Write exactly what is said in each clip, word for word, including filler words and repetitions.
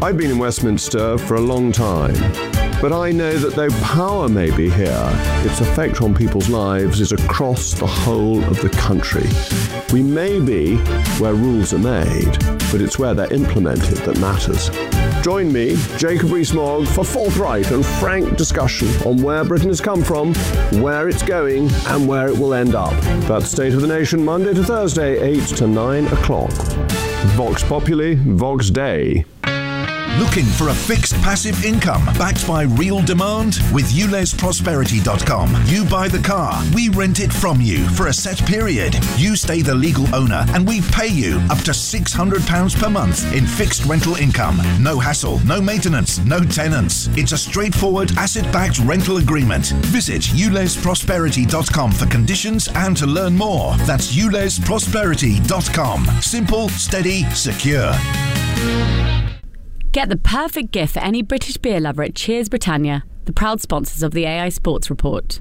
I've been in Westminster for a long time, but I know that though power may be here, its effect on people's lives is across the whole of the country. We may be where rules are made, but it's where they're implemented that matters. Join me, Jacob Rees-Mogg, for forthright and frank discussion on where Britain has come from, where it's going, and where it will end up. That's State of the Nation, Monday to Thursday, eight to nine o'clock. Vox Populi, Vox Dei. Looking for a fixed passive income backed by real demand? With U Les Prosperity dot com, you buy the car, we rent it from you for a set period. You stay the legal owner and we pay you up to six hundred pounds per month in fixed rental income. No hassle, no maintenance, no tenants. It's a straightforward asset-backed rental agreement. Visit U Les Prosperity dot com for conditions and to learn more. That's U Les Prosperity dot com. Simple, steady, secure. Get the perfect gift for any British beer lover at Cheers Britannia, the proud sponsors of the A I Sports Report.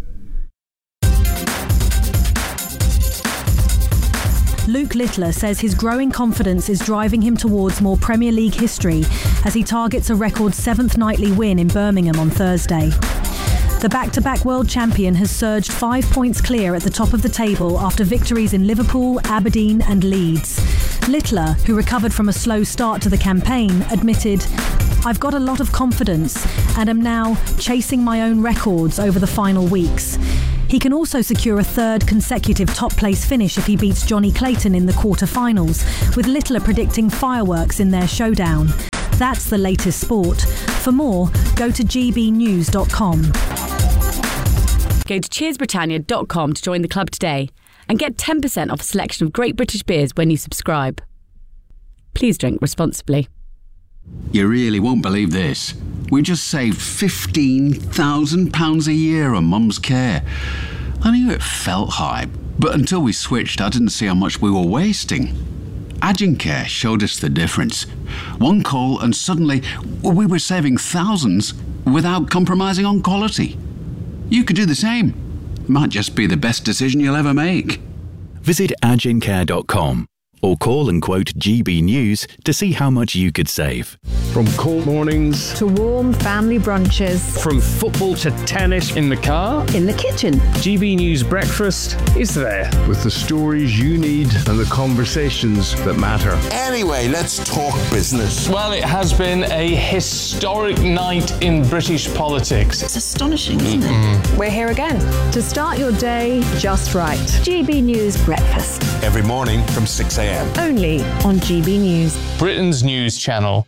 Luke Littler says his growing confidence is driving him towards more Premier League history as he targets a record seventh nightly win in Birmingham on Thursday. The back-to-back world champion has surged five points clear at the top of the table after victories in Liverpool, Aberdeen and Leeds. Littler, who recovered from a slow start to the campaign, admitted, "I've got a lot of confidence and am now chasing my own records over the final weeks." He can also secure a third consecutive top-place finish if he beats Johnny Clayton in the quarter-finals, with Littler predicting fireworks in their showdown. That's the latest sport. For more, go to g b news dot com. Go to cheers britannia dot com to join the club today and get ten percent off a selection of great British beers when you subscribe. Please drink responsibly. You really won't believe this. We just saved fifteen thousand pounds a year on Mum's care. I knew it felt high, but until we switched, I didn't see how much we were wasting. Agincare showed us the difference. One call and suddenly we were saving thousands without compromising on quality. You could do the same. Might just be the best decision you'll ever make. Visit agincare dot com or call and quote G B News to see how much you could save. From cold mornings to warm family brunches, from football to tennis in the car, in the kitchen, G B News Breakfast is there with the stories you need and the conversations that matter. Anyway, let's talk business. Well, it has been a historic night in British politics. It's astonishing, isn't it? Mm. We're here again to start your day just right. G B News Breakfast. Every morning from six a.m. Only on G B News. Britain's news channel.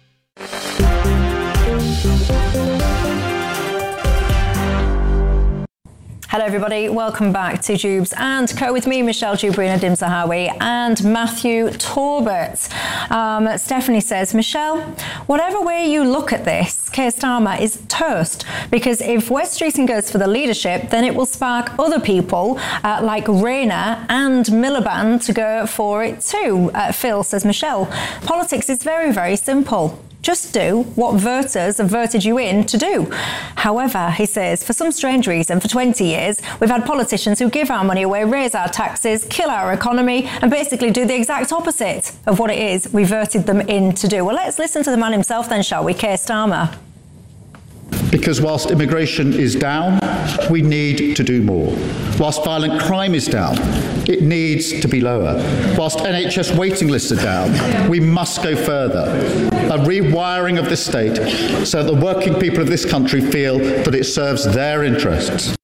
Hello everybody, welcome back to Jubes and Co with me, Michelle Jubrina Dimsahawi and Matthew Torbert. Um, Stephanie says, Michelle, whatever way you look at this, Keir Starmer is toast, because if Wes Streeting goes for the leadership, then it will spark other people uh, like Rayner and Miliband to go for it too. Uh, Phil says, Michelle, politics is very, very simple. Just do what voters have voted you in to do. However, he says, for some strange reason, for twenty years, we've had politicians who give our money away, raise our taxes, kill our economy, and basically do the exact opposite of what it is we voted them in to do. Well, let's listen to the man himself then, shall we? Keir Starmer. Because whilst immigration is down, we need to do more. Whilst violent crime is down, it needs to be lower. Whilst N H S waiting lists are down, we must go further. A rewiring of the state so that the working people of this country feel that it serves their interests.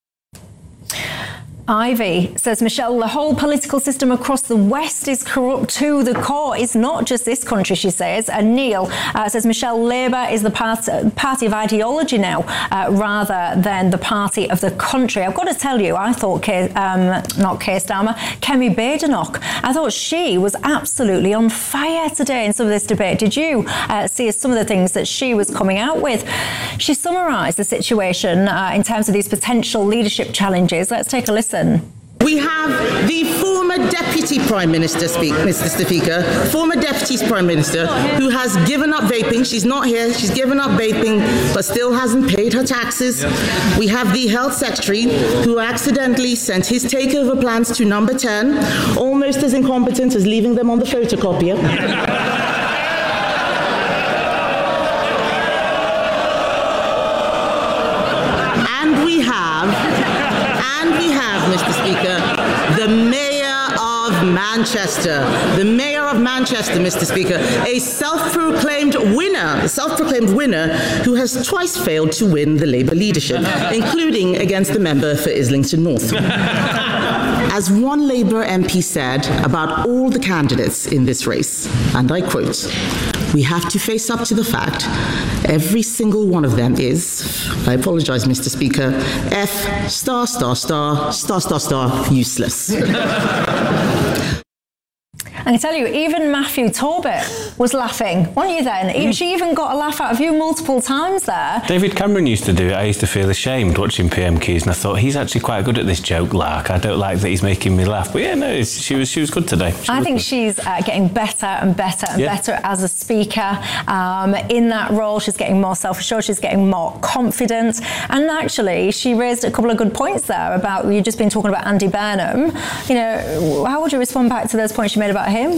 Ivy says, Michelle, the whole political system across the West is corrupt to the core. It's not just this country, she says. And Neil uh, says, Michelle, Labour is the part, uh, party of ideology now, uh, rather than the party of the country. I've got to tell you, I thought, Keir, um, not Keir Starmer, Kemi Badenoch, I thought she was absolutely on fire today in some of this debate. Did you uh, see some of the things that she was coming out with? She summarised the situation uh, in terms of these potential leadership challenges. Let's take a listen. We have the former Deputy Prime Minister, speak, Mister Speaker, former Deputy Prime Minister, who has given up vaping. She's not here. She's given up vaping, but still hasn't paid her taxes. Yep. We have the Health Secretary, who accidentally sent his takeover plans to Number ten, almost as incompetent as leaving them on the photocopier. Manchester, the mayor of Manchester, Mister Speaker, a self-proclaimed winner, a self-proclaimed winner who has twice failed to win the Labour leadership, including against the member for Islington North. As one Labour M P said about all the candidates in this race, and I quote, "We have to face up to the fact every single one of them is," I apologise, Mister Speaker, F star star star star star star useless. I can tell you, even Matthew Torbett was laughing, weren't you then? Mm. She even got a laugh out of you multiple times there. David Cameron used to do it. I used to feel ashamed watching P M Qs, and I thought, he's actually quite good at this joke, Lark. I don't like that he's making me laugh. But yeah, no, she was she was good today. She I think good. she's uh, getting better and better and yeah. better as a speaker. Um, in that role, she's getting more self-assured, she's getting more confident. And actually, she raised a couple of good points there about, you've just been talking about Andy Burnham. You know, how would you respond back to those points you made about him?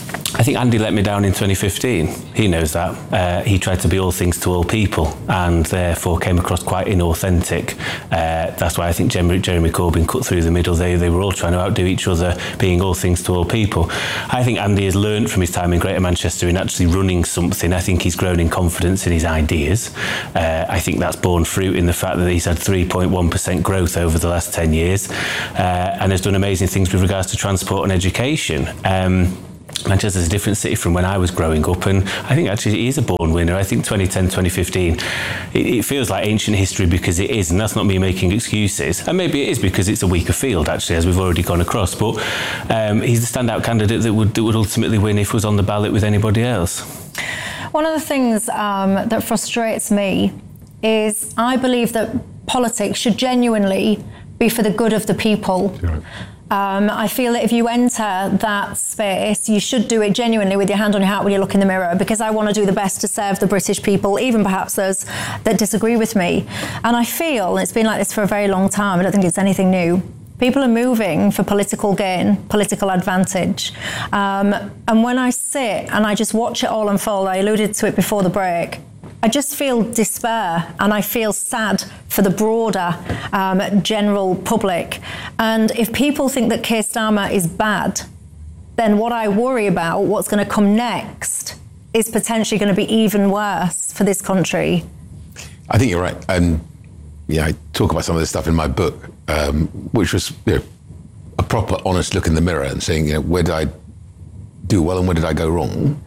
I think Andy let me down in twenty fifteen. He knows that. Uh, he tried to be all things to all people and therefore came across quite inauthentic. Uh, that's why I think Jeremy, Jeremy Corbyn cut through the middle. They, they were all trying to outdo each other, being all things to all people. I think Andy has learned from his time in Greater Manchester in actually running something. I think he's grown in confidence in his ideas. Uh, I think that's borne fruit in the fact that he's had three point one percent growth over the last ten years uh, and has done amazing things with regards to transport and education. Um, Manchester's a different city from when I was growing up, and I think actually he is a born winner. I think twenty ten, twenty fifteen, it, it feels like ancient history because it is, and that's not me making excuses. And maybe it is because it's a weaker field, actually, as we've already gone across. But um, he's the standout candidate that would, that would ultimately win if it was on the ballot with anybody else. One of the things um, that frustrates me is I believe that politics should genuinely be for the good of the people. Sure. Um, I feel that if you enter that space, you should do it genuinely with your hand on your heart when you look in the mirror, because I want to do the best to serve the British people, even perhaps those that disagree with me. And I feel, and it's been like this for a very long time, I don't think it's anything new, people are moving for political gain, political advantage. Um, and when I sit and I just watch it all unfold, I alluded to it before the break, I just feel despair and I feel sad for the broader um, general public. And if people think that Keir Starmer is bad, then what I worry about, what's going to come next, is potentially going to be even worse for this country. I think you're right. And yeah, I talk about some of this stuff in my book, um, which was, you know, a proper, honest look in the mirror and saying, you know, where did I do well and where did I go wrong?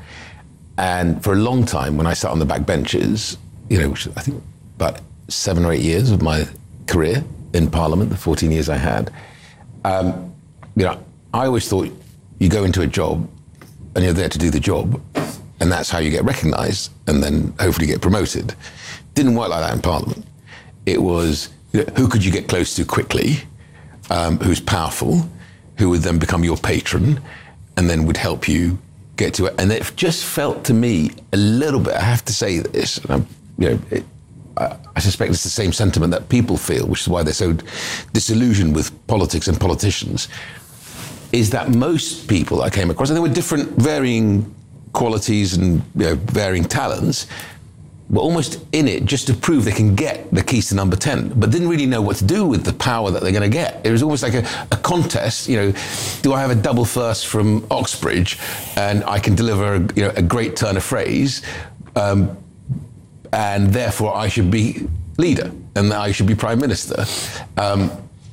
And for a long time, when I sat on the back benches, you know, which I think about seven or eight years of my career in Parliament, the fourteen years I had, um, you know, I always thought you go into a job and you're there to do the job, and that's how you get recognised and then hopefully get promoted. Didn't work like that in Parliament. It was, you know, who could you get close to quickly, um, who's powerful, who would then become your patron and then would help you get to it. And it just felt to me a little bit, I have to say this, and I'm, you know, it, I, I suspect it's the same sentiment that people feel, which is why they're so disillusioned with politics and politicians, is that most people I came across, and there were different varying qualities and, you know, varying talents, were almost in it just to prove they can get the keys to number ten, but didn't really know what to do with the power that they're going to get. It was almost like a, a contest, you know, do I have a double first from Oxbridge and I can deliver, you know, a great turn of phrase, um, and therefore I should be leader and I should be prime minister. Um,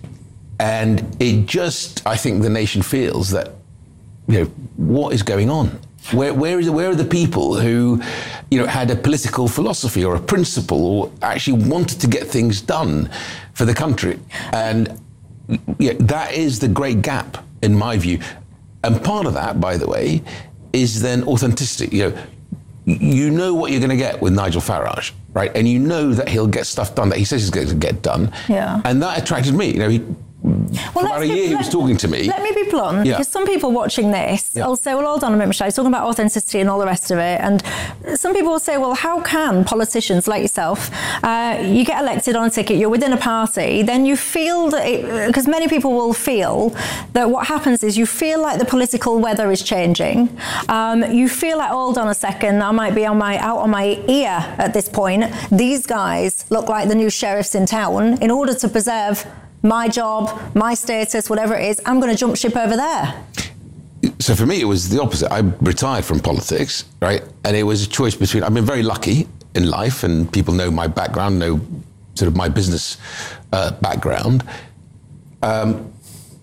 and it just, I think the nation feels that, you know, what is going on? Where, where is where are the people who, you know, had a political philosophy or a principle or actually wanted to get things done for the country? And yeah, that is the great gap in my view. And part of that, by the way, is then authenticity. You know, you know what you're going to get with Nigel Farage, right? And you know that he'll get stuff done that he says he's going to get done. Yeah. And that attracted me. You know, he, Well, For about a year, he was talking to me. Let me be blunt, yeah. because some people watching this yeah. will say, well, hold on a minute, Michelle, he's talking about authenticity and all the rest of it. And some people will say, well, how can politicians like yourself, uh, you get elected on a ticket, you're within a party, then you feel that, because many people will feel that what happens is you feel like the political weather is changing. Um, you feel like, hold on a second, I might be on my out on my ear at this point. These guys look like the new sheriffs in town. In order to preserve my job, my status, whatever it is, I'm going to jump ship over there. so for me, it was the opposite. I retired from politics, right? And it was a choice between, I've been very lucky in life, and people know my background, know sort of my business uh, background. Um,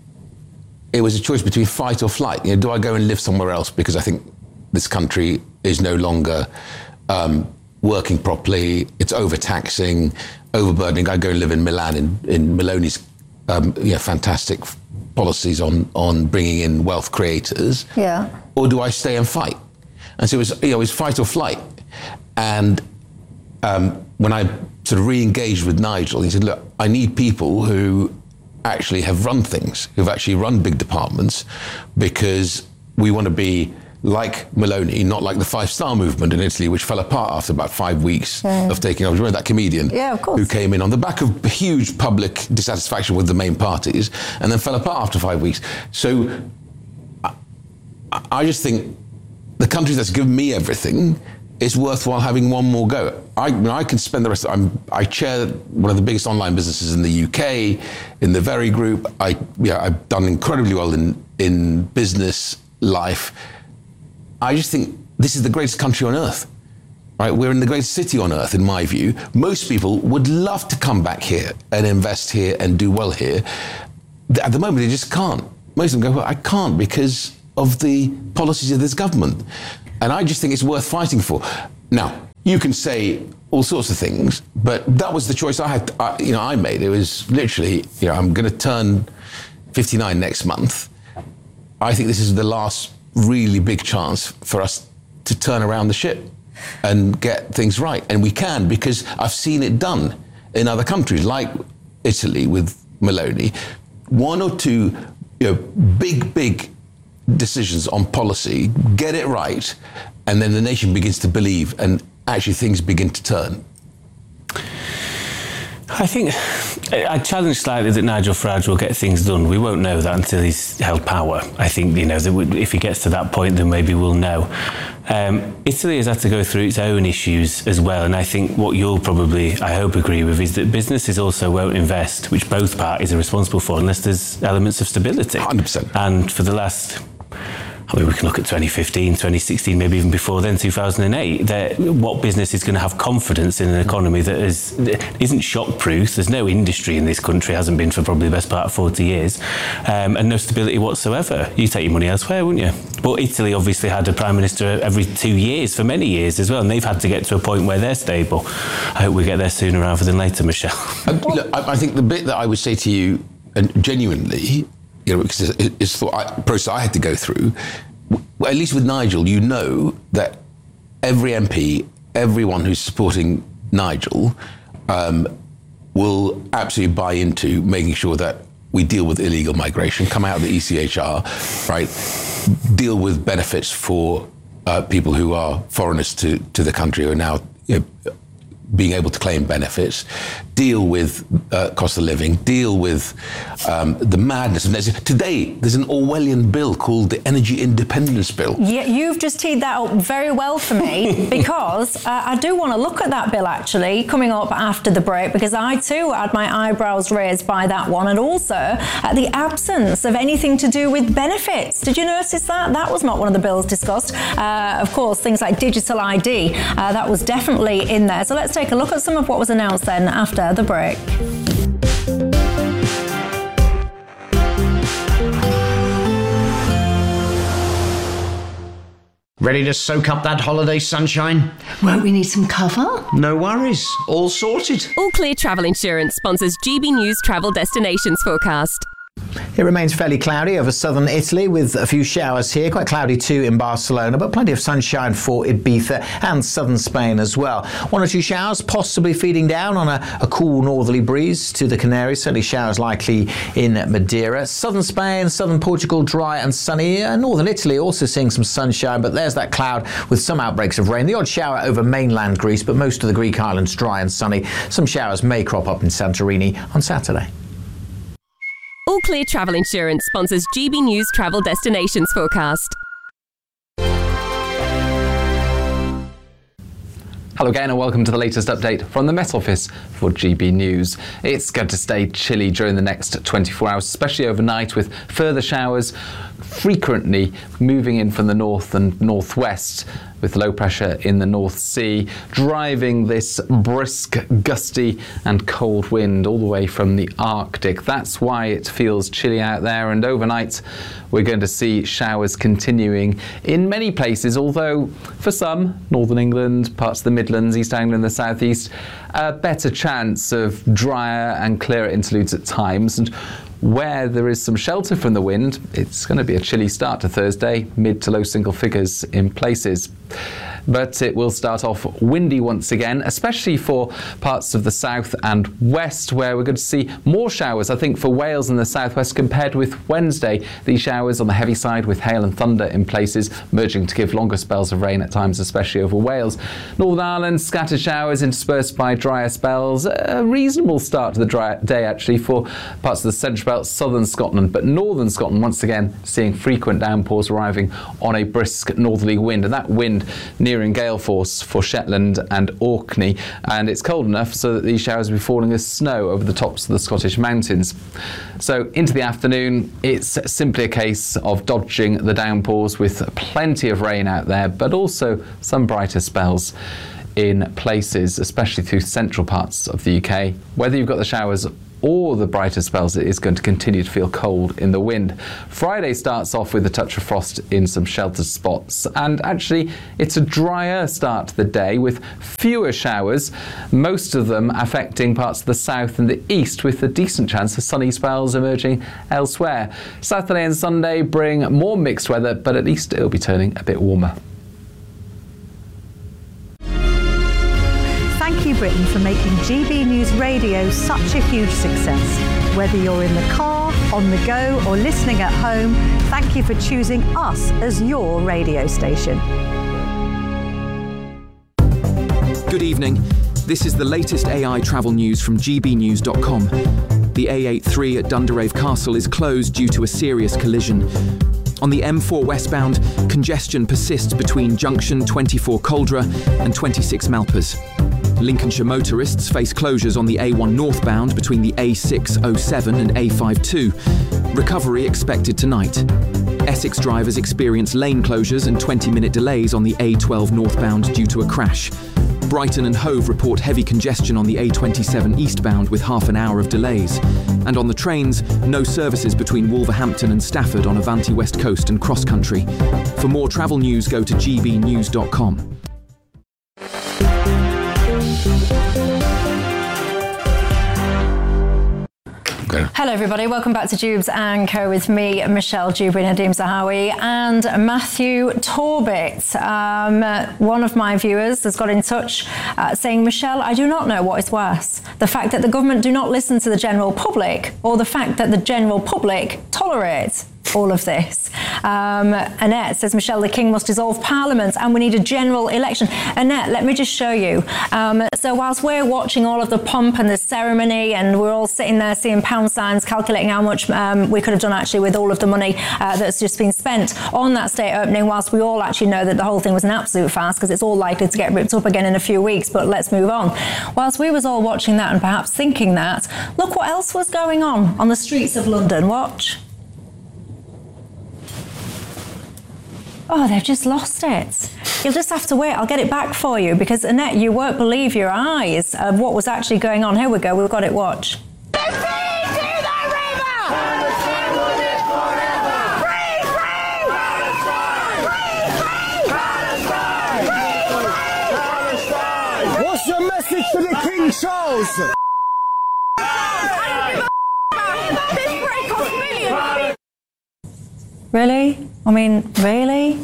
it was a choice between fight or flight. You know, do I go and live somewhere else because I think this country is no longer um, working properly, it's overtaxing, overburdening. I go and live in Milan, in, in Meloni's um, yeah, fantastic policies on, on bringing in wealth creators. Yeah. Or do I stay and fight? And so it was, you know, it was fight or flight. And um, when I sort of re-engaged with Nigel, he said, look, I need people who actually have run things, who've actually run big departments, because we want to be like Meloni, not like the Five Star Movement in Italy, which fell apart after about five weeks yeah. of taking over. Remember that comedian yeah, of course. who came in on the back of huge public dissatisfaction with the main parties and then fell apart after five weeks. So I, I just think the country that's given me everything, it's worthwhile having one more go. I, you know, I can spend the rest of I'm, I chair one of the biggest online businesses in the U K, in the Very Group. I, yeah, I've done incredibly well in, in business life. I just think this is the greatest country on earth, right? We're in the greatest city on earth, in my view. Most people would love to come back here and invest here and do well here. At the moment, they just can't. Most of them go, well, I can't because of the policies of this government. And I just think it's worth fighting for. Now, you can say all sorts of things, but that was the choice I had, I, you know, I made. It was literally, you know, I'm going to turn fifty-nine next month. I think this is the last really big chance for us to turn around the ship and get things right. And we can, because I've seen it done in other countries, like Italy with Meloni. One or two, you know, big, big decisions on policy, get it right, and then the nation begins to believe, and actually things begin to turn. I think I challenge slightly that Nigel Farage will get things done. We won't know that until he's held power. I think, you know, that if he gets to that point, then maybe we'll know. Um, Italy has had to go through its own issues as well, and I think what you'll probably, I hope, agree with is that businesses also won't invest, which both parties are responsible for, unless there's elements of stability. one hundred percent. And for the last... I mean, we can look at twenty fifteen, twenty sixteen, maybe even before then, two thousand eight. That what business is going to have confidence in an economy that is, isn't shock-proof? There's no industry in this country, hasn't been for probably the best part of forty years, um, and no stability whatsoever. You take your money elsewhere, wouldn't you? But Italy obviously had a prime minister every two years for many years as well, and they've had to get to a point where they're stable. I hope we get there sooner rather than later, Michelle. uh, look, I, I think the bit that I would say to you, and genuinely, you know, because it's, it's the process I had to go through. At least with Nigel, you know that every M P, everyone who's supporting Nigel, um, will absolutely buy into making sure that we deal with illegal migration, come out of the E C H R, right? Deal with benefits for uh, people who are foreigners to, to the country who are now, you know, being able to claim benefits, deal with uh, cost of living, deal with um, the madness of net zero. Today, there's an Orwellian bill called the Energy Independence Bill. Yeah, you've just teed that up very well for me, because uh, I do want to look at that bill, actually, coming up after the break, because I too had my eyebrows raised by that one, and also at the absence of anything to do with benefits. Did you notice that? That was not one of the bills discussed. Uh, of course, things like digital I D, uh, that was definitely in there. So let's take a look at some of what was announced then after the break. Ready to soak up that holiday sunshine? Won't we need some cover? No worries, all sorted. All Clear Travel Insurance sponsors G B News Travel Destinations Forecast. It remains fairly cloudy over southern Italy with a few showers here, quite cloudy too in Barcelona, but plenty of sunshine for Ibiza and southern Spain as well. One or two showers possibly feeding down on a, a cool northerly breeze to the Canaries, certainly showers likely in Madeira. Southern Spain, southern Portugal dry and sunny, and northern Italy also seeing some sunshine, but there's that cloud with some outbreaks of rain. The odd shower over mainland Greece, but most of the Greek islands dry and sunny. Some showers may crop up in Santorini on Saturday. All Clear Travel Insurance sponsors G B News Travel Destinations Forecast. Hello again and welcome to the latest update from the Met Office for G B News. It's going to stay chilly during the next twenty-four hours, especially overnight with further showers frequently moving in from the north and northwest, with low pressure in the North Sea, driving this brisk, gusty and cold wind all the way from the Arctic. That's why it feels chilly out there, and overnight we're going to see showers continuing in many places, although for some, Northern England, parts of the Midlands, East Anglia and the South East, a better chance of drier and clearer interludes at times. And where there is some shelter from the wind, it's going to be a chilly start to Thursday, mid to low single figures in places. But it will start off windy once again, especially for parts of the south and west, where we're going to see more showers, I think, for Wales and the southwest compared with Wednesday. These showers on the heavy side with hail and thunder in places, merging to give longer spells of rain at times, especially over Wales. Northern Ireland, scattered showers interspersed by drier spells. A reasonable start to the dry day, actually, for parts of the central belt, southern Scotland. But northern Scotland, once again, seeing frequent downpours arriving on a brisk northerly wind. And that wind near in gale force for Shetland and Orkney, and it's cold enough so that these showers will be falling as snow over the tops of the Scottish mountains. So into the afternoon, it's simply a case of dodging the downpours with plenty of rain out there, but also some brighter spells in places, especially through central parts of the U K. Whether you've got the showers or the brighter spells, it is going to continue to feel cold in the wind. Friday starts off with a touch of frost in some sheltered spots, and actually it's a drier start to the day with fewer showers, most of them affecting parts of the south and the east, with a decent chance of sunny spells emerging elsewhere. Saturday and Sunday bring more mixed weather, but at least it'll be turning a bit warmer. Thank you, Britain, for making G B News Radio such a huge success. Whether you're in the car, on the go, or listening at home, thank you for choosing us as your radio station. Good evening. This is the latest A I travel news from G B news dot com. The A eighty-three at Dunderave Castle is closed due to a serious collision. On the M four westbound, congestion persists between junction twenty-four Coldra and twenty-six Malpas. Lincolnshire motorists face closures on the A one northbound between the A six oh seven and A fifty-two. Recovery expected tonight. Essex drivers experience lane closures and twenty-minute delays on the A twelve northbound due to a crash. Brighton and Hove report heavy congestion on the A twenty-seven eastbound with half an hour of delays. And on the trains, no services between Wolverhampton and Stafford on Avanti West Coast and cross country. For more travel news, go to G B news dot com. Hello everybody, welcome back to Jubes and Co with me, Michelle Jubri, Nadeem Zahawi and Matthew Torbit. Um, one of my viewers has got in touch uh, saying, Michelle, I do not know what is worse, the fact that the government do not listen to the general public or the fact that the general public tolerates all of this. Um, Annette says, Michelle, the King must dissolve Parliament and we need a general election. Annette, let me just show you. Um, so whilst we're watching all of the pomp and the ceremony and we're all sitting there seeing pound signs, calculating how much um, we could have done actually with all of the money uh, that's just been spent on that state opening, whilst we all actually know that the whole thing was an absolute farce because it's all likely to get ripped up again in a few weeks, but let's move on. Whilst we was all watching that and perhaps thinking that, look what else was going on on the streets of London. Watch. Oh, they've just lost it. You'll just have to wait. I'll get it back for you because, Annette, you won't believe your eyes of what was actually going on. Here we go. We've got it. Watch. What's your message to the King Charles? Really? I mean, really?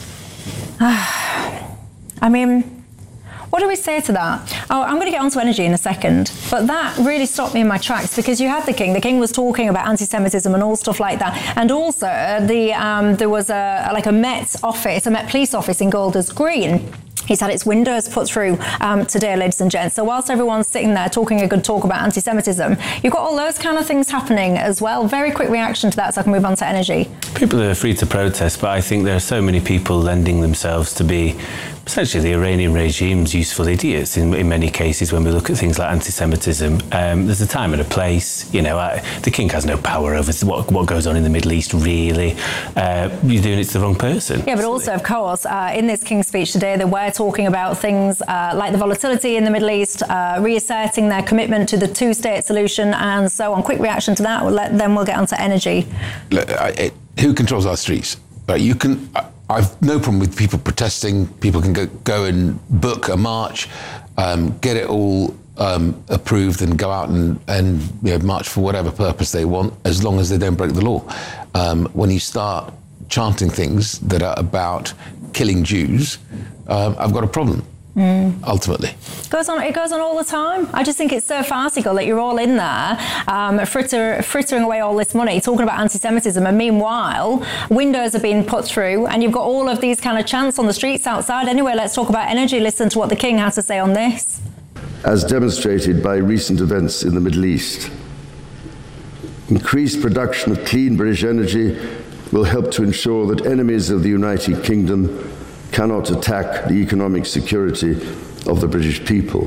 I mean, what do we say to that? Oh, I'm going to get onto energy in a second, but that really stopped me in my tracks because you had the King. The King was talking about anti-Semitism and all stuff like that, and also the um, there was a like a Met office, a Met police office in Golders Green. He's had its windows put through um, today, ladies and gents. So whilst everyone's sitting there talking a good talk about anti-Semitism, you've got all those kind of things happening as well. Very quick reaction to that so I can move on to energy. People are free to protest, but I think there are so many people lending themselves to be essentially the Iranian regime's useful idiots in, in many cases when we look at things like anti-Semitism. Um, there's a time and a place. You know, I, the king has no power over what, what goes on in the Middle East, really. Uh, you're doing it to the wrong person. Yeah, but also, of course, uh, in this King's speech today, they were talking about things uh, like the volatility in the Middle East, uh, reasserting their commitment to the two-state solution and so on. Quick reaction to that, we'll let, then we'll get on to energy. Look, I, it, who controls our streets? Right, you can... I, I've no problem with people protesting. People can go, go and book a march, um, get it all um, approved and go out and, and you know, march for whatever purpose they want, as long as they don't break the law. Um, when you start chanting things that are about killing Jews, um, I've got a problem. Mm. Ultimately, it goes on. It goes on all the time. I just think it's so farcical that you're all in there, um, fritter, frittering away all this money, talking about anti-Semitism, and meanwhile, windows are being put through, and you've got all of these kind of chants on the streets outside. Anyway, let's talk about energy. Listen to what the King has to say on this. As demonstrated by recent events in the Middle East, increased production of clean British energy will help to ensure that enemies of the United Kingdom cannot attack the economic security of the British people.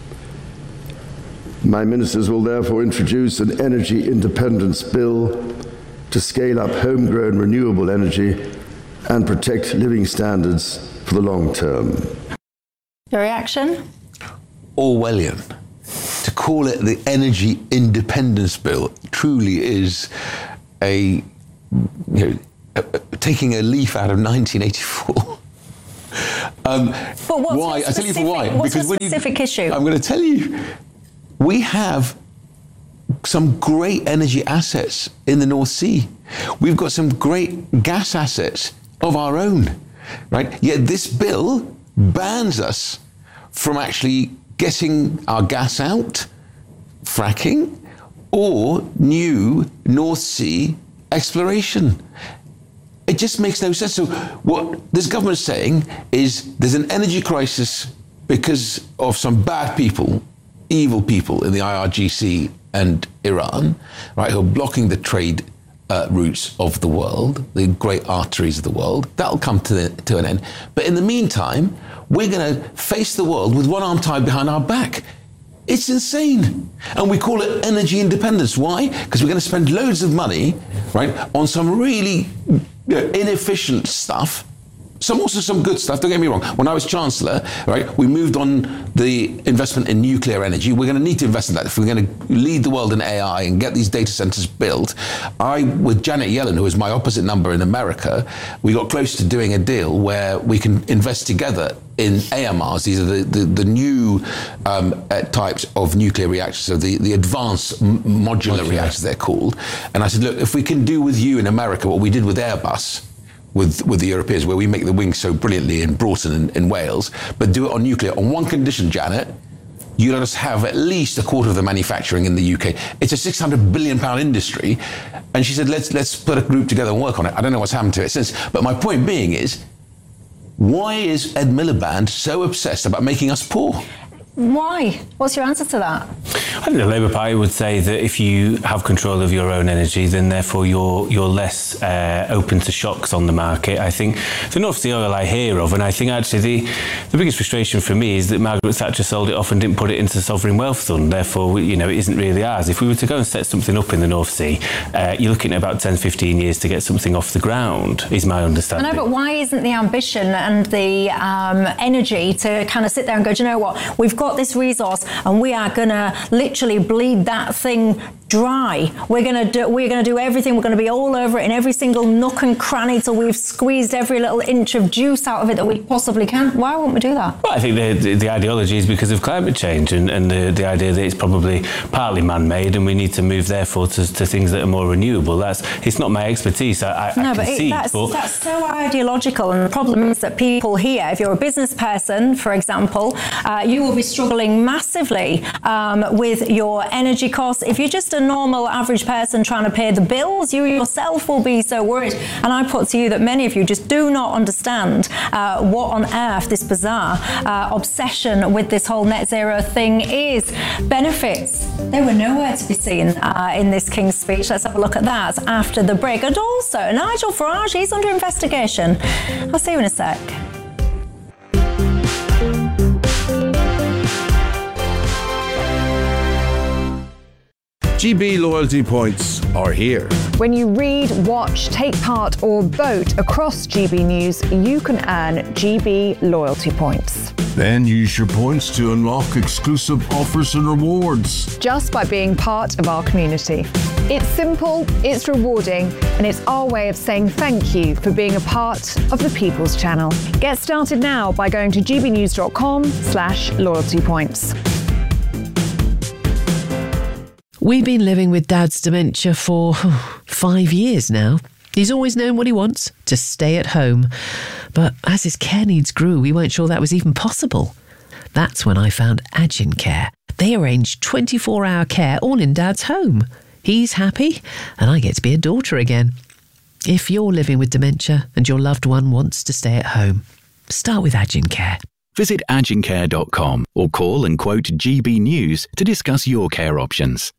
My ministers will therefore introduce an energy independence bill to scale up homegrown renewable energy and protect living standards for the long term. Your reaction? Orwellian. To call it the energy independence bill truly is a, you know, a, a, taking a leaf out of nineteen eighty-four. Um, but what's why? I tell you for why. What's because a specific you, issue? I'm going to tell you. We have some great energy assets in the North Sea. We've got some great gas assets of our own, right? Yet this bill bans us from actually getting our gas out, fracking, or new North Sea exploration. It just makes no sense. So what this government is saying is there's an energy crisis because of some bad people, evil people in the I R G C and Iran, right, who are blocking the trade uh, routes of the world, the great arteries of the world. That'll come to, the, to an end. But in the meantime, we're going to face the world with one arm tied behind our back. It's insane. And we call it energy independence. Why? Because we're going to spend loads of money, right, on some really you know, inefficient stuff. Some also some good stuff, don't get me wrong. When I was Chancellor, right, we moved on the investment in nuclear energy. We're going to need to invest in that if we're going to lead the world in A I and get these data centers built. I, with Janet Yellen, who is my opposite number in America, we got close to doing a deal where we can invest together in A M Rs. These are the, the, the new um, uh, types of nuclear reactors, so the, the advanced m- modular, modular reactors they're called. And I said, look, if we can do with you in America what we did with Airbus, with with the Europeans, where we make the wings so brilliantly in Broughton and in Wales, but do it on nuclear on one condition, Janet, you let us have at least a quarter of the manufacturing in the U K. It's a six hundred billion pound industry. And she said, let's let's put a group together and work on it. I don't know what's happened to it since. But my point being is, why is Ed Miliband so obsessed about making us poor? Why? What's your answer to that? I think the Labour Party would say that if you have control of your own energy, then therefore you're you're less uh, open to shocks on the market. I think the North Sea oil I hear of, and I think actually the, the biggest frustration for me is that Margaret Thatcher sold it off and didn't put it into the Sovereign Wealth Fund. Therefore, you know, it isn't really ours. If we were to go and set something up in the North Sea, uh, you're looking at about ten, fifteen years to get something off the ground, is my understanding. I know, but why isn't the ambition and the um, energy to kind of sit there and go, do you know what, we've got this resource and we are going to literally bleed that thing dry. We're going to do we're going to do everything. We're going to be all over it in every single nook and cranny till we've squeezed every little inch of juice out of it that we possibly can. Why won't we do that? Well, I think the, the, the ideology is because of climate change and, and the, the idea that it's probably partly man-made and we need to move therefore to, to things that are more renewable. That's it's not my expertise. I, I, no, I but, concede, it, that's, but that's so ideological, and the problem is that people here, if you're a business person, for example, uh, you will be struggling massively um, with your energy costs. If you're just a normal average person trying to pay the bills, you yourself will be so worried. And I put to you that many of you just do not understand uh, what on earth this bizarre uh, obsession with this whole net zero thing is. Benefits, they were nowhere to be seen uh, in this King's speech. Let's have a look at that after the break. And also, Nigel Farage, he's under investigation. I'll see you in a sec. G B loyalty points are here. When you read, watch, take part or vote across G B News, you can earn G B loyalty points. Then use your points to unlock exclusive offers and rewards. Just by being part of our community. It's simple, it's rewarding, and it's our way of saying thank you for being a part of the People's Channel. Get started now by going to gbnews.com slash loyalty points. We've been living with Dad's dementia for five years now. He's always known what he wants, to stay at home. But as his care needs grew, we weren't sure that was even possible. That's when I found Agin Care. They arrange twenty-four hour care all in Dad's home. He's happy, and I get to be a daughter again. If you're living with dementia and your loved one wants to stay at home, start with Agin Care. Visit agin care dot com or call and quote G B News to discuss your care options.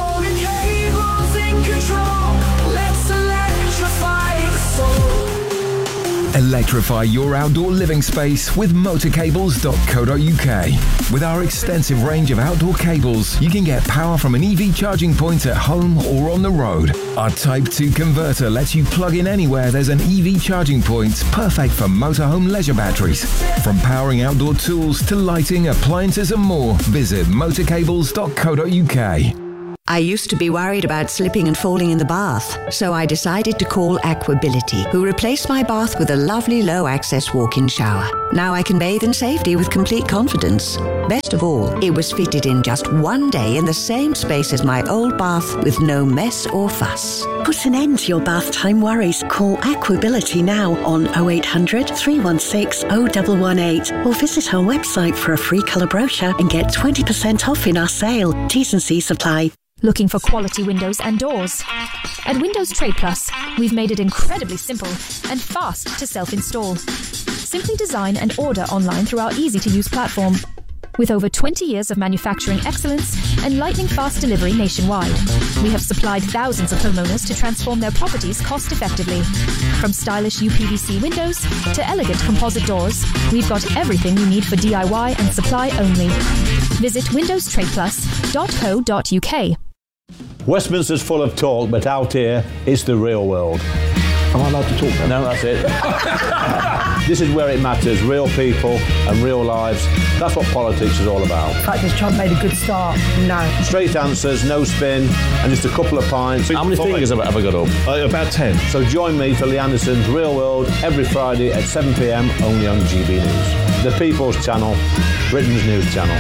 Electrify your outdoor living space with motor cables dot co dot U K. With our extensive range of outdoor cables, you can get power from an E V charging point at home or on the road. Our Type two converter lets you plug in anywhere there's an E V charging point, perfect for motorhome leisure batteries. From powering outdoor tools to lighting, appliances and more, visit motor cables dot co dot U K. I used to be worried about slipping and falling in the bath, so I decided to call Aquability, who replaced my bath with a lovely low-access walk-in shower. Now I can bathe in safety with complete confidence. Best of all, it was fitted in just one day in the same space as my old bath with no mess or fuss. Put an end to your bath time worries. Call Aquability now on oh eight hundred, three one six, oh one one eight or visit our website for a free colour brochure and get twenty percent off in our sale. T's and C's apply. Looking for quality windows and doors? At Windows Trade Plus, we've made it incredibly simple and fast to self-install. Simply design and order online through our easy-to-use platform. With over twenty years of manufacturing excellence and lightning-fast delivery nationwide, we have supplied thousands of homeowners to transform their properties cost-effectively. From stylish U P V C windows to elegant composite doors, we've got everything you need for D I Y and supply only. Visit windows trade plus dot co dot U K. Westminster's full of talk, but out here, it's the real world. Am I allowed to talk then? No, that's it. This is where it matters, real people and real lives. That's what politics is all about. In fact, has Trump made a good start? No. Straight answers, no spin, and just a couple of pints. How many fingers have I ever got up? Uh, about ten. So join me for Lee Anderson's Real World every Friday at seven p m only on G B News. The People's Channel, Britain's news channel.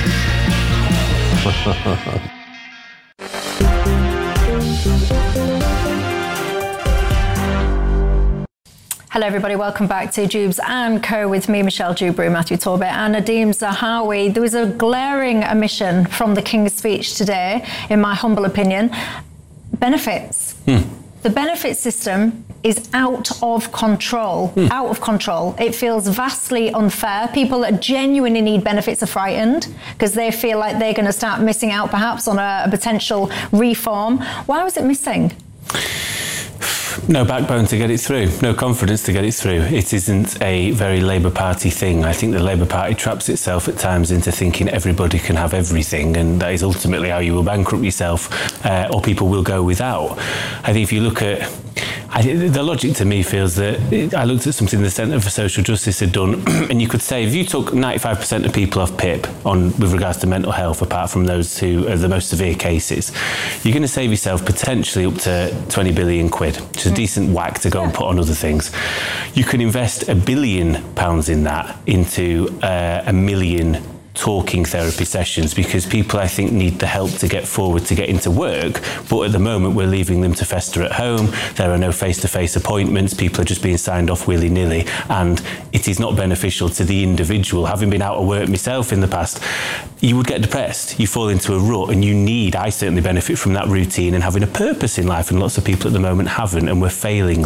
Hello everybody, welcome back to Jubes and Co with me, Michelle Dewberry, Matthew Torbet and Nadeem Zahawi. There was a glaring omission from the King's speech today, in my humble opinion. Benefits. Hmm. The benefit system is out of control, hmm. out of control. It feels vastly unfair. People that genuinely need benefits are frightened because they feel like they're going to start missing out perhaps on a, a potential reform. Why was it missing? No backbone to get it through, no confidence to get it through. It isn't a very Labour Party thing. I think the Labour Party traps itself at times into thinking everybody can have everything, and that is ultimately how you will bankrupt yourself, uh, or people will go without. I think if you look at, I, the logic to me feels that, I looked at something the Centre for Social Justice had done, and you could say if you took ninety-five percent of people off P I P on with regards to mental health, apart from those who are the most severe cases, you're going to save yourself potentially up to twenty billion quid, which is a decent whack to go and put on other things. You could invest a billion pounds in that into uh, a million talking therapy sessions, because people, I think, need the help to get forward, to get into work, but at the moment we're leaving them to fester at home. There are no face-to-face appointments, people are just being signed off willy-nilly, and it is not beneficial to the individual. Having been out of work myself in the past, you would get depressed, you fall into a rut, and you need, I certainly benefit from that routine and having a purpose in life, and lots of people at the moment haven't, and we're failing them.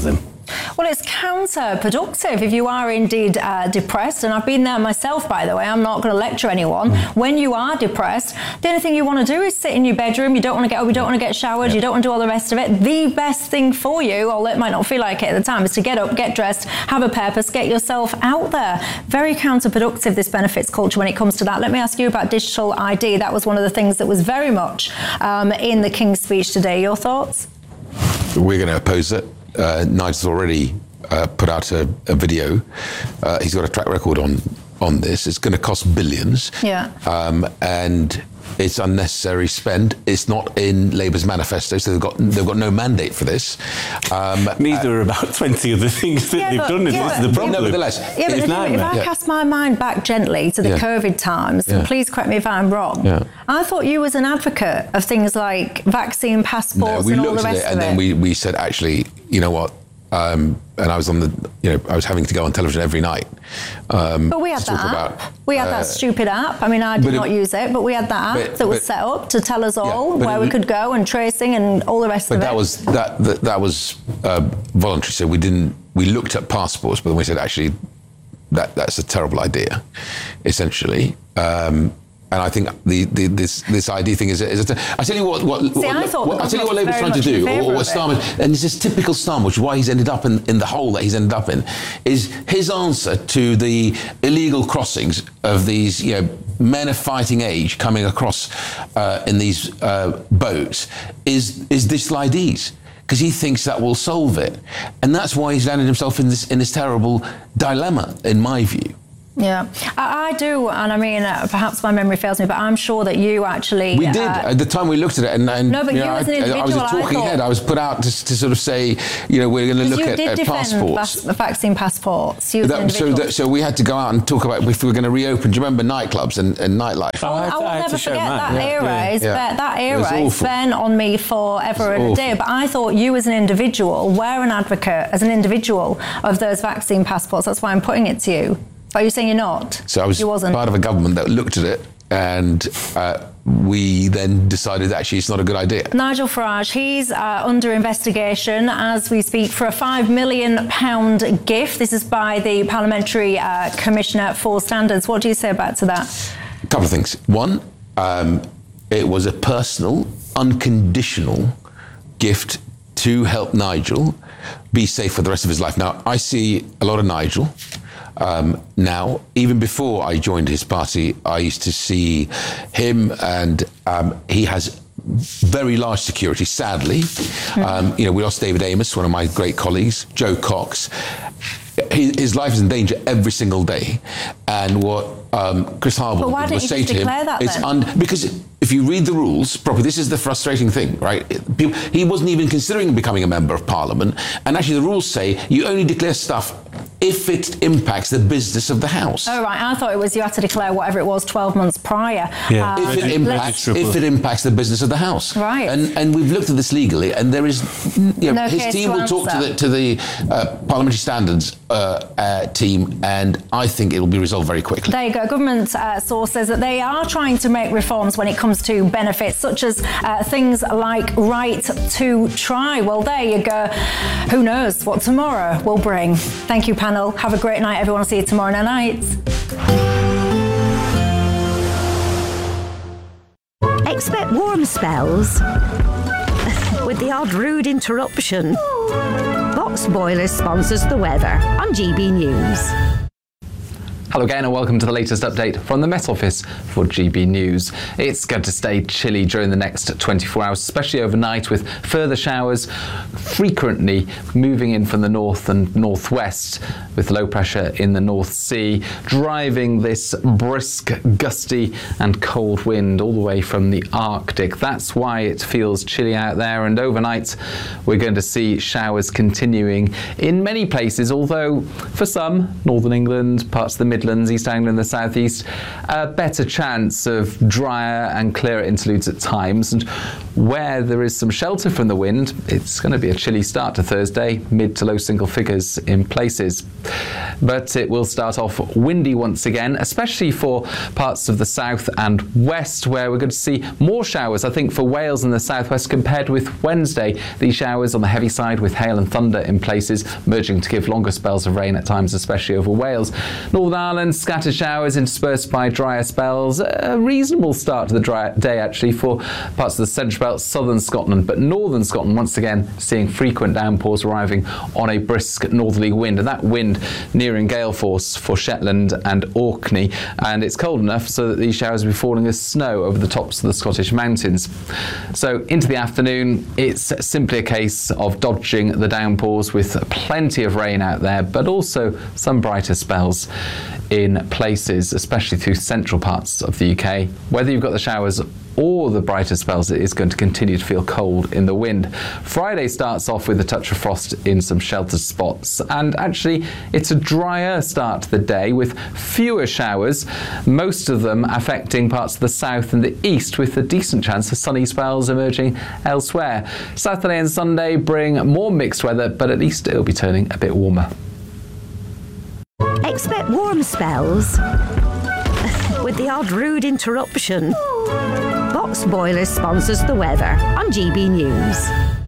Well, it's counterproductive if you are indeed uh, depressed, and I've been there myself, by the way. I'm not going to lecture anyone. Mm. When you are depressed, the only thing you want to do is sit in your bedroom. You don't want to get up, you don't want to get showered, yeah. you don't want to do all the rest of it. The best thing for you, although it might not feel like it at the time, is to get up, get dressed, have a purpose, get yourself out there. Very counterproductive, this benefits culture, when it comes to that. Let me ask you about digital I D. That was one of the things that was very much um, in the King's speech today. Your thoughts? We're going to oppose it. Uh, Nigel's already uh, put out a, a video. Uh, he's got a track record on on this. It's going to cost billions. Yeah. Um, and it's unnecessary spend. It's not in Labour's manifesto, so they've got they've got no mandate for this. Um, Neither uh, are about twenty other things that yeah, they've but, done. Yeah, this is the problem. Nevertheless, yeah, but if, if I yeah. cast my mind back gently to the yeah. COVID times, yeah. and please correct me if I'm wrong, yeah. I thought you was an advocate of things like vaccine passports no, we and all looked the rest at it, of and it. then we, we said, actually, you know what? Um, and I was on the, you know, I was having to go on television every night. Um, but we had to that talk app. About, we had uh, that stupid app. I mean, I did not it, use it, but we had that app but, that was but, set up to tell us all yeah, where it, we could go and tracing and all the rest but of it. But that was that that, that was uh, voluntary. So we didn't. We looked at passports, but then we said, actually, that that's a terrible idea, essentially. Um, And I think the, the this this I D thing is, is a, I tell you what what, See, what, I thought what I tell you what Labour's trying to do, or, or what Starmer, and it's this typical Starmer, which is why he's ended up in, in the hole that he's ended up in, is his answer to the illegal crossings of these, you know, men of fighting age coming across uh, in these uh, boats is is digital I Ds. Because he thinks that will solve it, and that's why he's landed himself in this in this terrible dilemma, in my view. Yeah, I, I do, and I mean, uh, perhaps my memory fails me, but I'm sure that you actually... We did, uh, at the time we looked at it, and, and no, but you you know, as an I, individual, I was a talking I thought, head. I was put out to, to sort of say, you know, we're going to look you at, did at defend passports. the vaccine passports. You as that, an individual. so, that, so we had to go out and talk about if we were going to reopen. Do you remember nightclubs and, and nightlife? Oh, I, I will never forget that, that era. Yeah. Is Yeah. That era is been on me forever and a day. But I thought you as an individual were an advocate, as an individual, of those vaccine passports. That's why I'm putting it to you. But you're saying you're not? So I was you wasn't. part of a government that looked at it, and uh, we then decided that actually it's not a good idea. Nigel Farage, he's uh, under investigation as we speak for a five million pounds gift. This is by the Parliamentary uh, Commissioner for Standards. What do you say about to that? A couple of things. One, um, it was a personal, unconditional gift to help Nigel be safe for the rest of his life. Now, I see a lot of Nigel. Um, now, even before I joined his party, I used to see him, and um, he has very large security, sadly. Mm. Um, you know, we lost David Amos, one of my great colleagues, Joe Cox. He, his life is in danger every single day. And what um, Chris Harwell would say to him is, un- because if you read the rules properly, this is the frustrating thing, right? It, people, he wasn't even considering becoming a member of Parliament. And actually the rules say you only declare stuff if it impacts the business of the House. Oh, right. I thought it was you had to declare whatever it was twelve months prior. Yeah. Uh, if, it impacts, if it impacts the business of the House. Right. And and we've looked at this legally, and there is, you know, no his team will talk to the, to the uh, Parliamentary Standards uh, uh, team, and I think it will be resolved very quickly. There you go. Government uh, source says that they are trying to make reforms when it comes to benefits, such as uh, things like right to try. Well, there you go. Who knows what tomorrow will bring. Thank you, panel. Have a great night, everyone. I'll see you tomorrow night. Expect warm spells with the odd rude interruption. Box Boilers sponsors the weather on G B News. Hello again and welcome to the latest update from the Met Office for G B News. It's going to stay chilly during the next twenty-four hours, especially overnight, with further showers frequently moving in from the north and northwest, with low pressure in the North Sea, driving this brisk, gusty and cold wind all the way from the Arctic. That's why it feels chilly out there, and overnight we're going to see showers continuing in many places, although for some, Northern England, parts of the Midlands, Midlands, East Anglia and the South East, a better chance of drier and clearer interludes at times. And where there is some shelter from the wind, it's going to be a chilly start to Thursday, mid to low single figures in places. But it will start off windy once again, especially for parts of the south and west, where we're going to see more showers, I think, for Wales and the southwest compared with Wednesday. These showers on the heavy side with hail and thunder in places, merging to give longer spells of rain at times, especially over Wales. Northern Ireland, scattered showers interspersed by drier spells. A reasonable start to the dry day, actually, for parts of the central belt, southern Scotland, but northern Scotland, once again, seeing frequent downpours arriving on a brisk northerly wind, and that wind nearing gale force for Shetland and Orkney, and it's cold enough so that these showers will be falling as snow over the tops of the Scottish mountains. So into the afternoon, it's simply a case of dodging the downpours with plenty of rain out there, but also some brighter spells in places, especially through central parts of the U K. Whether you've got the showers or the brighter spells, it is going to continue to feel cold in the wind. Friday starts off with a touch of frost in some sheltered spots, and actually it's a drier start to the day with fewer showers, most of them affecting parts of the south and the east, with a decent chance of sunny spells emerging elsewhere. Saturday and Sunday bring more mixed weather, but at least it'll be turning a bit warmer. Expect warm spells with the odd rude interruption. Box Boilers sponsors the weather on G B News.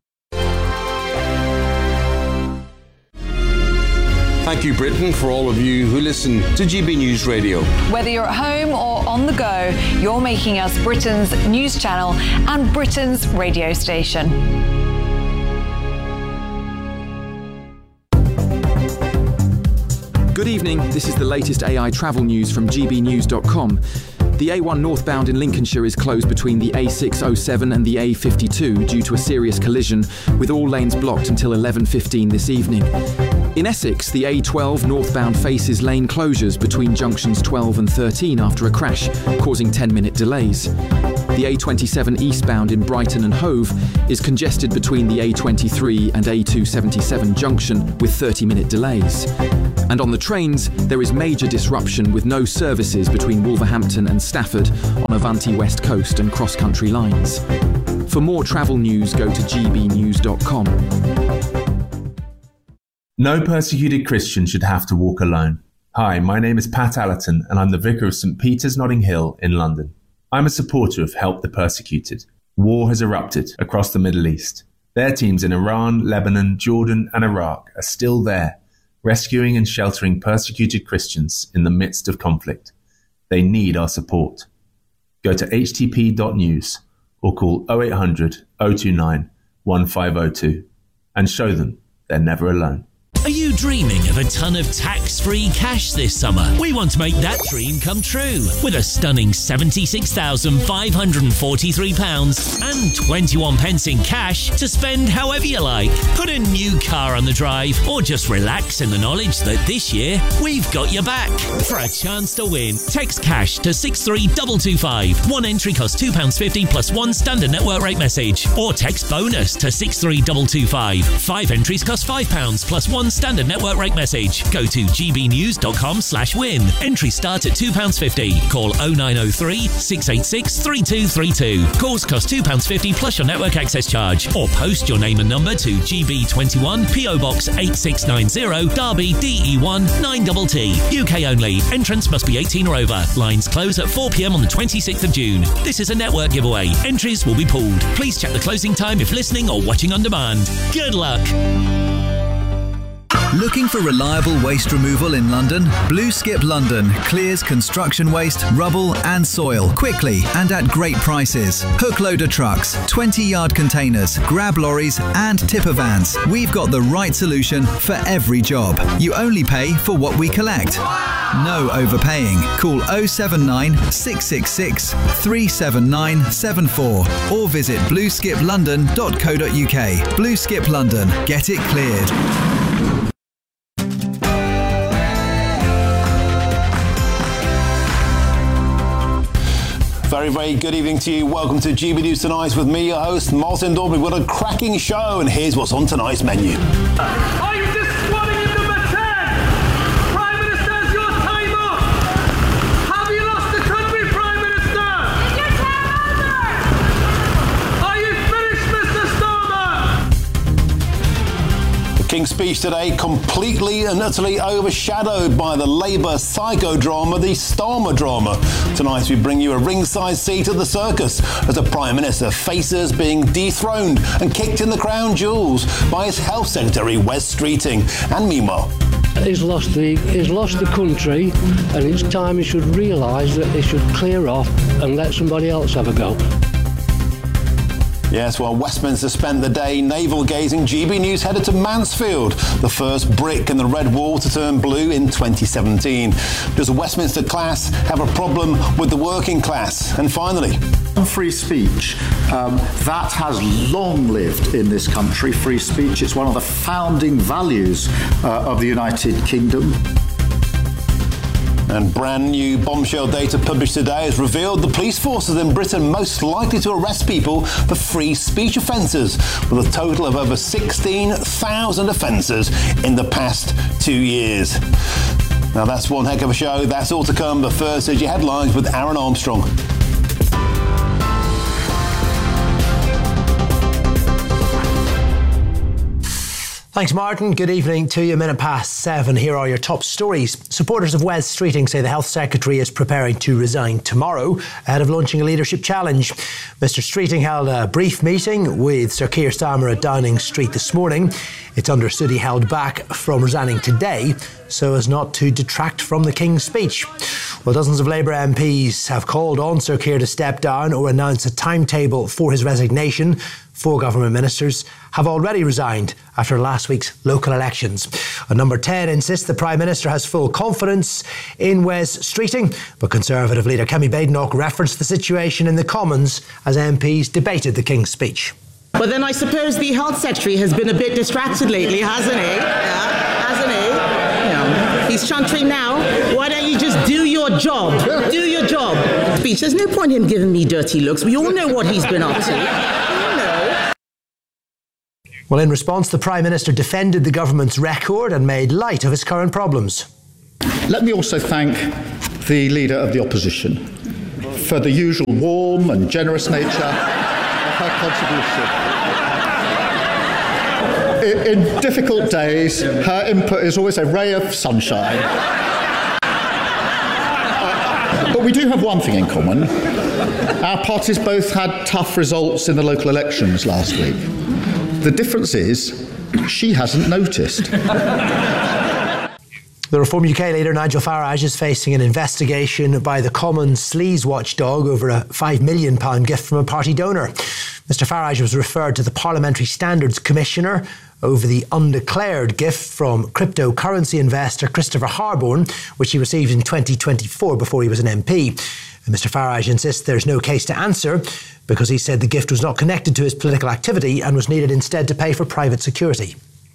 Thank you, Britain, for all of you who listen to G B News Radio. Whether you're at home or on the go, you're making us Britain's news channel and Britain's radio station. Good evening, this is the latest A I travel news from G B news dot com. The A one northbound in Lincolnshire is closed between the A six oh seven and the A fifty-two due to a serious collision, with all lanes blocked until eleven fifteen this evening. In Essex, the A twelve northbound faces lane closures between junctions twelve and thirteen after a crash, causing ten minute delays. The A twenty-seven eastbound in Brighton and Hove is congested between the A twenty-three and A two seventy-seven junction with thirty minute delays. And on the trains, there is major disruption with no services between Wolverhampton and Stafford on Avanti West Coast and cross-country lines. For more travel news, go to G B news dot com. No persecuted Christian should have to walk alone. Hi, my name is Pat Allerton and I'm the Vicar of St Peter's Notting Hill in London. I'm a supporter of Help the Persecuted. War has erupted across the Middle East. Their teams in Iran, Lebanon, Jordan and Iraq are still there, rescuing and sheltering persecuted Christians in the midst of conflict. They need our support. Go to h t p dot news or call oh eight hundred, oh two nine, one five oh two and show them they're never alone. Are you dreaming of a ton of tax-free cash this summer? We want to make that dream come true with a stunning seventy-six thousand five hundred forty-three pounds and twenty-one pence in cash to spend however you like. Put a new car on the drive or just relax in the knowledge that this year we've got your back. For a chance to win, text cash to six three two two five. One entry costs two pounds fifty plus one standard network rate message. Or text bonus to six three two two five. Five entries cost five pounds plus one standard network rate message. Go to g b news dot com slash win. Entries start at two pounds fifty. Call oh nine oh three, six eight six, three two three two. Calls cost two pounds fifty plus your network access charge. Or post your name and number to G B twenty-one, P O Box eight six nine zero, Derby D E one nine T T. U K only. Entrance must be eighteen or over. Lines close at four p m on the twenty-sixth of June. This is a network giveaway. Entries will be pooled. Please check the closing time if listening or watching on demand. Good luck. Looking for reliable waste removal in London? Blue Skip London clears construction waste, rubble and soil quickly and at great prices. Hook loader trucks, twenty yard containers, grab lorries and tipper vans. We've got the right solution for every job. You only pay for what we collect. No overpaying. Call oh seven nine, six six six, three seven nine seven four or visit blue skip london dot co dot u k. Blue Skip London. Get it cleared. Very, very good evening to you. Welcome to G B News Tonight with me, your host, Martin Daubry. We've got a cracking show, and here's what's on tonight's menu. Are you just squatting in number ten? Prime Minister's your time up! King's speech today completely and utterly overshadowed by the Labour psychodrama, the Starmer drama. Tonight we bring you a ringside seat at the circus as the Prime Minister faces being dethroned and kicked in the crown jewels by his Health Secretary Wes Streeting. And meanwhile, He's lost the he's lost the country, and it's time he should realise that he should clear off and let somebody else have a go. Yes, well, Westminster spent the day navel-gazing. G B News headed to Mansfield, the first brick in the red wall to turn blue in twenty seventeen. Does the Westminster class have a problem with the working class? And finally, free speech. Um, that has long lived in this country, free speech. It's one of the founding values uh, of the United Kingdom. And brand new bombshell data published today has revealed the police forces in Britain most likely to arrest people for free speech offences, with a total of over sixteen thousand offences in the past two years. Now that's one heck of a show. That's all to come, but first here's your headlines with Aaron Armstrong. Thanks, Martin. Good evening to you. A minute past seven. Here are your top stories. Supporters of Wes Streeting say the Health Secretary is preparing to resign tomorrow ahead of launching a leadership challenge. Mister Streeting held a brief meeting with Sir Keir Starmer at Downing Street this morning. It's understood he held back from resigning today so as not to detract from the King's speech. Well, dozens of Labour M Ps have called on Sir Keir to step down or announce a timetable for his resignation. Four government ministers have already resigned after last week's local elections. And number ten insists the Prime Minister has full confidence in Wes Streeting, but Conservative leader Kemi Badenoch referenced the situation in the Commons as M Ps debated the King's speech. But then I suppose the Health Secretary has been a bit distracted lately, hasn't he? Yeah, hasn't he? Yeah. He's chuntering now. Why don't you just do your job? Do your job. Speech. There's no point in him giving me dirty looks. We all know what he's been up to. Well, in response, the Prime Minister defended the government's record and made light of his current problems. Let me also thank the Leader of the Opposition for the usual warm and generous nature of her contribution. In, in difficult days, her input is always a ray of sunshine. Uh, but we do have one thing in common. Our parties both had tough results in the local elections last week. The difference is, she hasn't noticed. The Reform U K leader Nigel Farage is facing an investigation by the Common Sleaze watchdog over a five million pounds gift from a party donor. Mister Farage was referred to the Parliamentary Standards Commissioner over the undeclared gift from cryptocurrency investor Christopher Harborne, which he received in twenty twenty-four before he was an M P. And Mister Farage insists there's no case to answer because he said the gift was not connected to his political activity and was needed instead to pay for private security.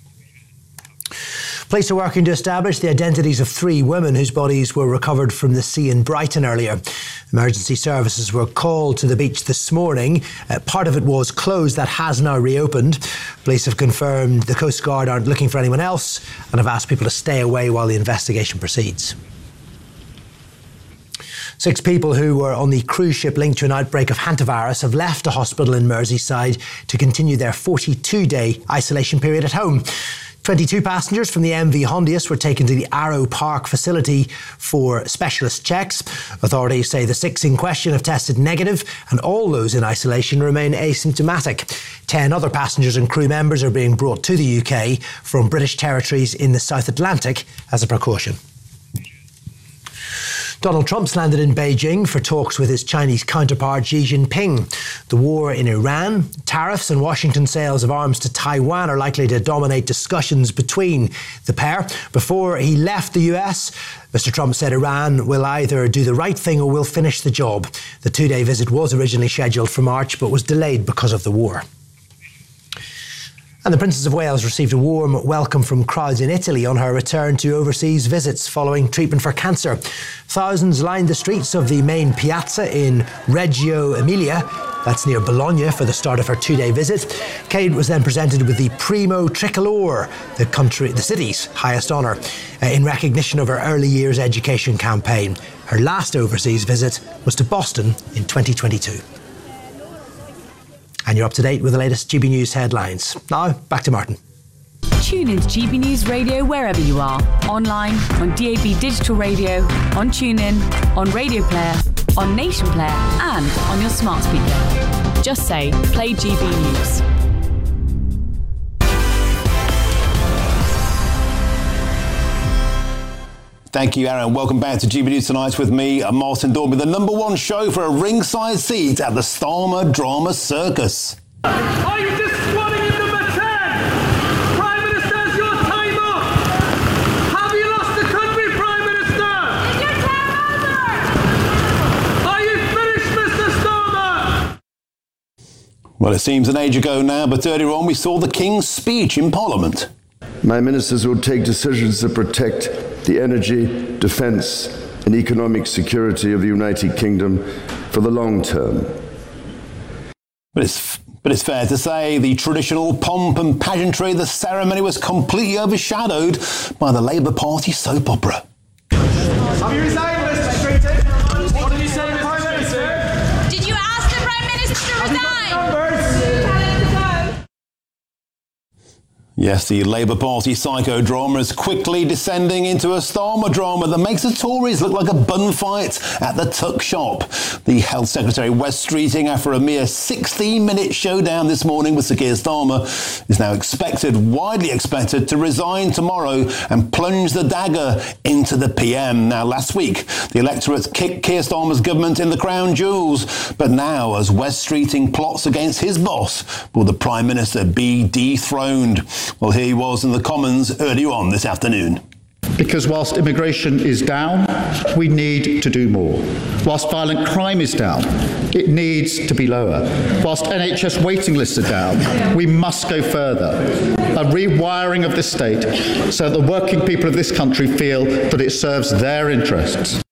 Police are working to establish the identities of three women whose bodies were recovered from the sea in Brighton earlier. Emergency services were called to the beach this morning. Uh, part of it was closed, that has now reopened. Police have confirmed the Coast Guard aren't looking for anyone else and have asked people to stay away while the investigation proceeds. Six people who were on the cruise ship linked to an outbreak of hantavirus have left a hospital in Merseyside to continue their forty-two day isolation period at home. twenty-two passengers from the M V Hondius were taken to the Arrow Park facility for specialist checks. Authorities say the six in question have tested negative and all those in isolation remain asymptomatic. Ten other passengers and crew members are being brought to the U K from British territories in the South Atlantic as a precaution. Donald Trump's landed in Beijing for talks with his Chinese counterpart Xi Jinping. The war in Iran, tariffs and Washington's sales of arms to Taiwan are likely to dominate discussions between the pair. Before he left the U S, Mister Trump said Iran will either do the right thing or will finish the job. The two-day visit was originally scheduled for March but was delayed because of the war. And the Princess of Wales received a warm welcome from crowds in Italy on her return to overseas visits following treatment for cancer. Thousands lined the streets of the main piazza in Reggio Emilia, that's near Bologna, for the start of her two-day visit. Kate was then presented with the Primo Tricolore, the country, the city's highest honour, uh, in recognition of her early years education campaign. Her last overseas visit was to Boston in twenty twenty-two. And you're up to date with the latest G B News headlines. Now, back to Martin. Tune in to G B News Radio wherever you are. Online, on D A B Digital Radio, on TuneIn, on Radio Player, on Nation Player, and on your smart speaker. Just say, play G B News. Thank you, Aaron. Welcome back to G B News Tonight with me, Martin Dorby, the number one show for a ringside seat at the Starmer Drama Circus. Are you just squatting in number ten? Prime Minister's your time up. Have you lost the country, Prime Minister? Is your time over? Are you finished, Mister Starmer? Well, it seems an age ago now, but earlier on we saw the King's speech in Parliament. My ministers will take decisions that protect the energy, defence and economic security of the United Kingdom for the long term. But it's, but it's fair to say the traditional pomp and pageantry of the ceremony was completely overshadowed by the Labour Party soap opera. Have you resigned, Mister Streeting? What did you say, Prime Minister? Did you ask the Prime Minister to resign? Yes, the Labour Party psychodrama is quickly descending into a Starmer drama that makes the Tories look like a bun fight at the tuck shop. The Health Secretary, Wes Streeting, after a mere sixteen-minute showdown this morning with Sir Keir Starmer, is now expected, widely expected, to resign tomorrow and plunge the dagger into the P M. Now, last week, the electorate kicked Keir Starmer's government in the crown jewels. But now, as Wes Streeting plots against his boss, will the Prime Minister be dethroned? Well, here he was in the Commons earlier on this afternoon. Because whilst immigration is down, we need to do more. Whilst violent crime is down, it needs to be lower. Whilst N H S waiting lists are down, we must go further. A rewiring of the state so that the working people of this country feel that it serves their interests.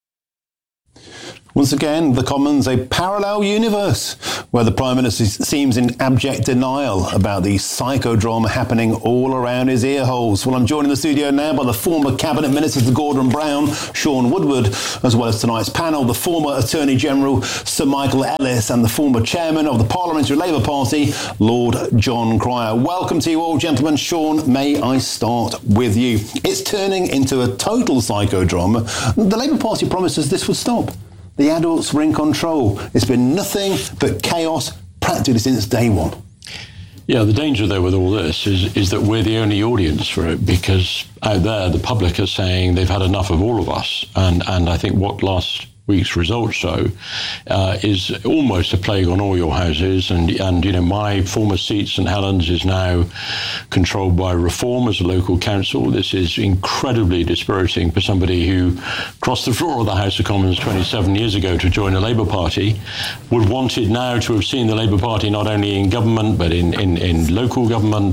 Once again, the Commons, a parallel universe where the Prime Minister seems in abject denial about the psychodrama happening all around his ear holes. Well, I'm joined in the studio now by the former Cabinet Ministers Gordon Brown, Sean Woodward, as well as tonight's panel, the former Attorney General Sir Michael Ellis and the former Chairman of the Parliamentary Labour Party, Lord John Cryer. Welcome to you all, gentlemen. Sean, may I start with you? It's turning into a total psychodrama. The Labour Party promises this would stop. The adults were in control. It's been nothing but chaos practically since day one. Yeah, the danger though with all this is, is that we're the only audience for it, because out there the public are saying they've had enough of all of us. And, and I think what last week's results show uh, is almost a plague on all your houses. And, and, you know, my former seat, St Helens, is now controlled by Reform as a local council. This is incredibly dispiriting for somebody who crossed the floor of the House of Commons twenty-seven years ago to join the Labour Party, would want it now to have seen the Labour Party not only in government but in, in, in local government.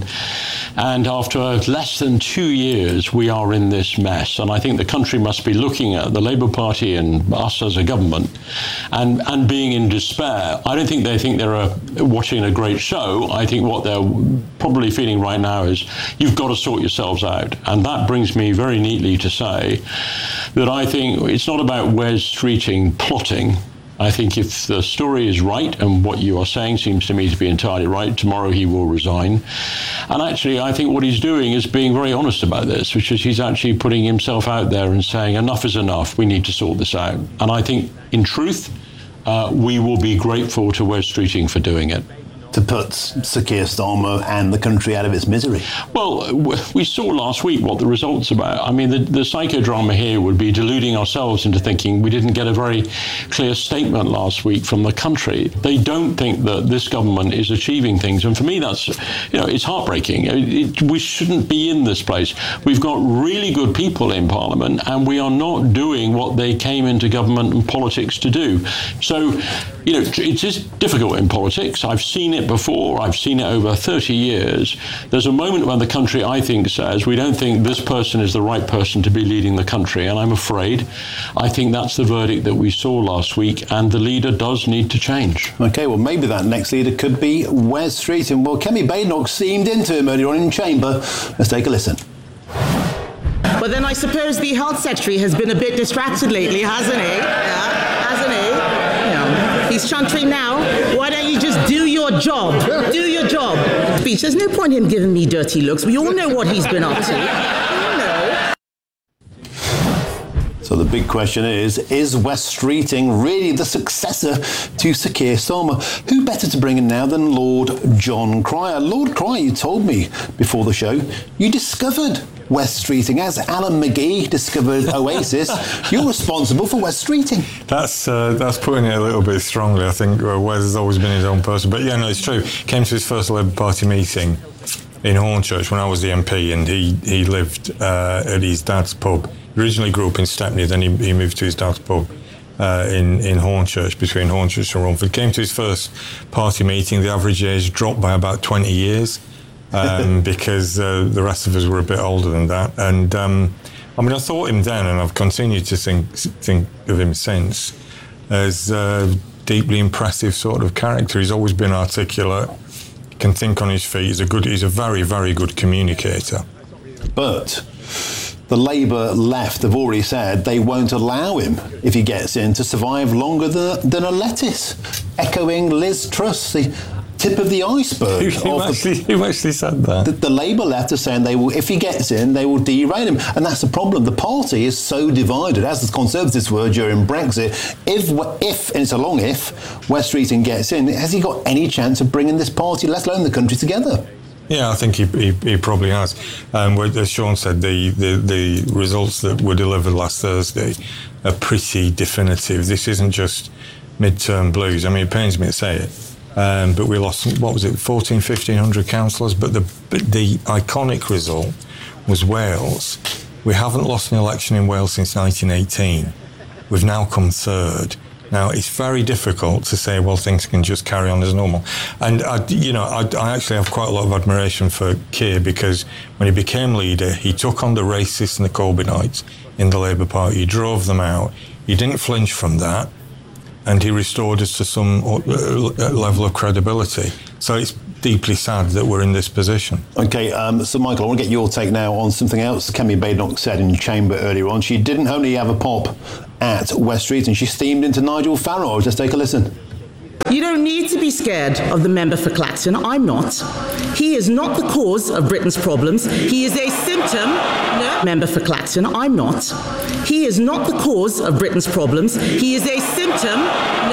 And after less than two years, we are in this mess. And I think the country must be looking at the Labour Party and us as a government and, and being in despair. I don't think they think they're a, watching a great show. I think what they're probably feeling right now is you've got to sort yourselves out. And that brings me very neatly to say that I think it's not about Wes Streeting plotting. I think if the story is right, and what you are saying seems to me to be entirely right, tomorrow he will resign. And actually, I think what he's doing is being very honest about this, which is he's actually putting himself out there and saying, enough is enough, we need to sort this out. And I think, in truth, uh, we will be grateful to Wes Streeting for doing it. To put Sir Keir Starmer and the country out of its misery? Well, we saw last week what the result's about. I mean, the, the psychodrama here would be deluding ourselves into thinking we didn't get a very clear statement last week from the country. They don't think that this government is achieving things. And for me, that's, you know, it's heartbreaking. It, it, we shouldn't be in this place. We've got really good people in Parliament, and we are not doing what they came into government and politics to do. So, you know, it is difficult in politics. I've seen it before. I've seen it over thirty years. There's a moment when the country, I think, says, we don't think this person is the right person to be leading the country. And I'm afraid, I think that's the verdict that we saw last week. And the leader does need to change. OK, well, maybe that next leader could be Wes Streeting. Well, Kemi Badenoch seemed into him earlier on in Chamber. Let's take a listen. But then I suppose the Health Secretary has been a bit distracted lately, hasn't he? Yeah, hasn't he? Yeah. He's chuntering now. Why don't you just do your job? Do your job. speech. There's no point in him giving me dirty looks. We all know what he's been up to. So the big question is, is West Streeting really the successor to Sir Keir Starmer? Who better to bring in now than Lord John Cryer? Lord Cryer, you told me before the show, you discovered West Streeting. As Alan McGee discovered Oasis, you're responsible for West Streeting. That's uh, that's putting it a little bit strongly. I think uh, Wes has always been his own person. But yeah, no, it's true. Came to his first Labour Party meeting in Hornchurch when I was the M P, and he, he lived uh, at his dad's pub. Originally grew up in Stepney, then he, he moved to his dad's pub uh, in, in Hornchurch, between Hornchurch and Romford. Came to his first party meeting. The average age dropped by about twenty years um, because uh, the rest of us were a bit older than that. And um, I mean, I thought him then, and I've continued to think, think of him since, as a deeply impressive sort of character. He's always been articulate, can think on his feet. He's a good, he's a very, very good communicator. But the Labour left have already said they won't allow him, if he gets in, to survive longer than, than a lettuce, echoing Liz Truss, the tip of the iceberg. Who, of actually, the, who actually said that? The, the Labour left are saying they will, if he gets in, they will derail him. And that's the problem. The party is so divided, as the Conservatives were during Brexit. If, if and it's a long if, West Streeting gets in, has he got any chance of bringing this party, let alone the country, together? Yeah, I think he, he, he probably has. Um, as Sean said, the, the, the results that were delivered last Thursday are pretty definitive. This isn't just midterm blues. I mean, it pains me to say it, um, but we lost, what was it, fourteen, fifteen hundred councillors? But the, but the iconic result was Wales. We haven't lost an election in Wales since nineteen eighteen. We've now come third. Now, it's very difficult to say, well, things can just carry on as normal. And, I, you know, I, I actually have quite a lot of admiration for Keir, because when he became leader, he took on the racists and the Corbynites in the Labour Party. He drove them out. He didn't flinch from that. And he restored us to some level of credibility. So it's deeply sad that we're in this position. OK, um, so Michael, I want to get your take now on something else Kemi Badenoch said in Chamber earlier on. She didn't only have a pop at West Street, and she steamed into Nigel Farage. Let's take a listen. You don't need to be scared of the member for Clacton. I'm not. He is not the cause of Britain's problems. He is a symptom. No. Member for Clacton. I'm not. He is not the cause of Britain's problems. He is a symptom.